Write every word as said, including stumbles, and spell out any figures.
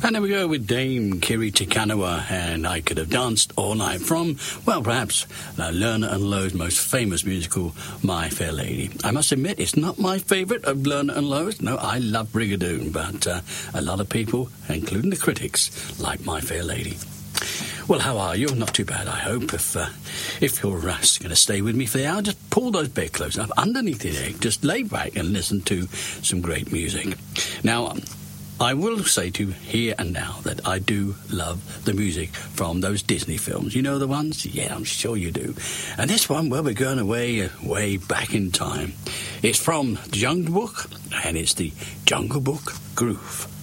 And there we go with Dame Kiri Te Kanawa, and I Could Have Danced All Night from, well, perhaps uh, Lerner and Lowe's most famous musical, My Fair Lady. I must admit, it's not my favourite of Lerner and Lowe's. No, I love Brigadoon, but uh, a lot of people, including the critics, like My Fair Lady. Well, how are you? Not too bad, I hope. If uh, if you're uh, going to stay with me for the hour, just pull those bedclothes up underneath your leg. Just lay back and listen to some great music. Now, I will say to you here and now that I do love the music from those Disney films. You know the ones? Yeah, I'm sure you do. And this one, well, we're going away, way back in time. It's from the Jungle Book, and it's the Jungle Book Groove.